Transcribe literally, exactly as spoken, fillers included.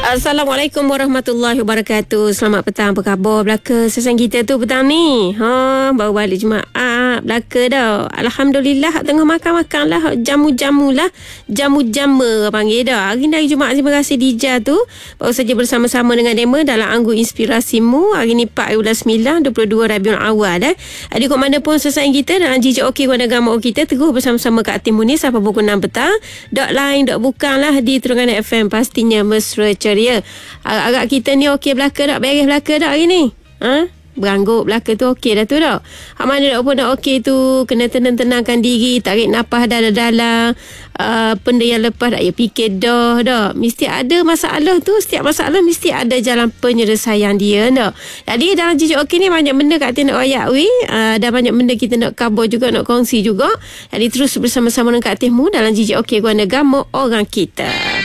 Assalamualaikum warahmatullahi wabarakatuh. Selamat petang, apa khabar belaka sesang kita tu petang ni? Ha, baru balik Jumaat belaka dah. Alhamdulillah tengah makan-makan lah, jamu-jamu lah, jamu-jama panggil dah. Hari ni hari Jumaat, terima kasih Dija tu. Baru saja bersama-sama dengan Dema dalam Anggur Inspirasimu. Hari ni empat bulan sembilan dua puluh dua Rabiul Awal eh. Adik kat mana pun sesang kita dalam Jijak Okey Warna Gamma kita teguh bersama-sama Kak Tim Munis sampai pukul enam petang. Dot line, dot bukan lah di Terengganu F M, pastinya mesra ceria. Agak-agak kita ni okey belaka tak? Beres belaka tak hari ni? Ha? Berangguk belaka tu okey dah tu tak? Hak mana dah pun dah okey tu, kena tenang-tenangkan diri, tarik nafas dalam-dalam. Uh, benda yang lepas tak payah fikir dah dah. Mesti ada masalah tu, setiap masalah mesti ada jalan penyelesaian dia dah. Jadi dalam Jijak Okey ni banyak benda Kak Tim nak royak wi, uh, dan banyak benda kita nak cover juga, nak kongsi juga. Jadi terus bersama-sama dengan Kak Timmu dalam Jijak Okey Warna Gamma orang kita.